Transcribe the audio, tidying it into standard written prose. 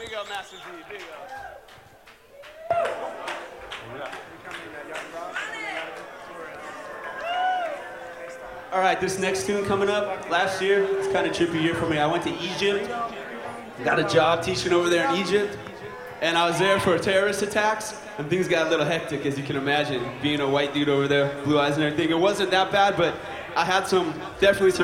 Big up, Master D. Big up. All right, this next tune coming up, last year, it's kind of a trippy year for me. I went to Egypt, got a job teaching over there in Egypt, and I was there for terrorist attacks, and things got a little hectic, as you can imagine, being a white dude over there, blue eyes and everything. It wasn't that bad, but I had definitely some